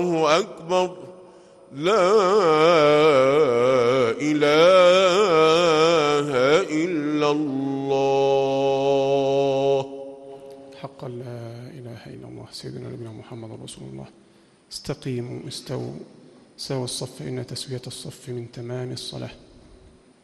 الله أكبر. لا إله إلا الله. حقا لا إله إلا الله. سيدنا نبينا محمد رسول الله. استقيموا استووا سووا الصف، إن تسوية الصف من تمام الصلاة.